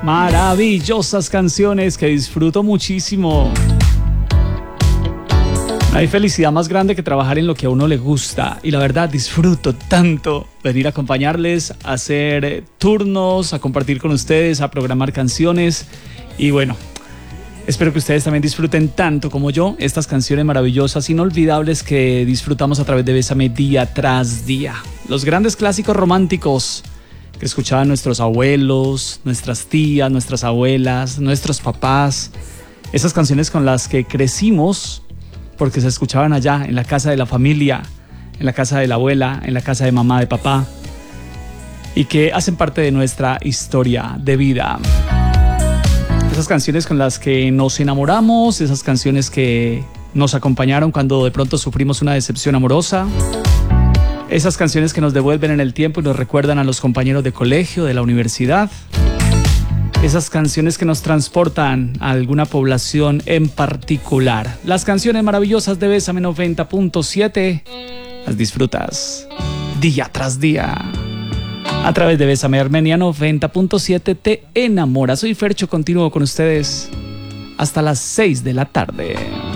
Maravillosas canciones que disfruto muchísimo. No hay felicidad más grande que trabajar en lo que a uno le gusta. Y la verdad, disfruto tanto venir a acompañarles, a hacer turnos, a compartir con ustedes, a programar canciones. Y bueno, espero que ustedes también disfruten tanto como yo estas canciones maravillosas, inolvidables que disfrutamos a través de Bésame día tras día. Los grandes clásicos románticos que escuchaban nuestros abuelos, nuestras tías, nuestras abuelas, nuestros papás. Esas canciones con las que crecimos porque se escuchaban allá en la casa de la familia, en la casa de la abuela, en la casa de mamá, de papá, y que hacen parte de nuestra historia de vida. Esas canciones con las que nos enamoramos, esas canciones que nos acompañaron cuando de pronto sufrimos una decepción amorosa, esas canciones que nos devuelven en el tiempo y nos recuerdan a los compañeros de colegio, de la universidad, esas canciones que nos transportan a alguna población en particular. Las canciones maravillosas de Bésame 90.7 las disfrutas día tras día. A través de Bésame Armenia 90.7 te enamora. Soy Fercho, continúo con ustedes hasta las 6 de la tarde.